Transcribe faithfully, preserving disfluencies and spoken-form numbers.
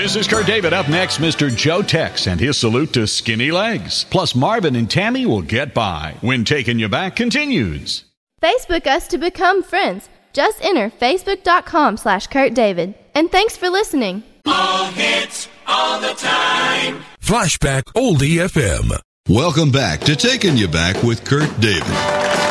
This is Kurt David. Up next, Mister Joe Tex and his salute to skinny legs. Plus, Marvin and Tammy will get by when Taking You Back continues. Facebook us to become friends. Just enter facebook.com slash Kurt David. And thanks for listening. All hits, all the time. Flashback Oldie F M. Welcome back to Taking You Back with Kurt David.